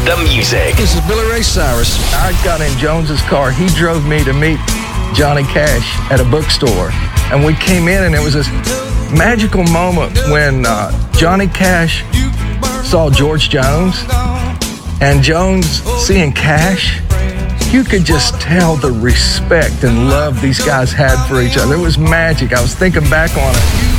the music. This is Billy Ray Cyrus. I got in Jones's car. He drove me to meet Johnny Cash at a bookstore. And we came in, and it was this magical moment when Johnny Cash saw George Jones, and Jones seeing Cash. You could just tell the respect and love these guys had for each other. It was magic. I was thinking back on it.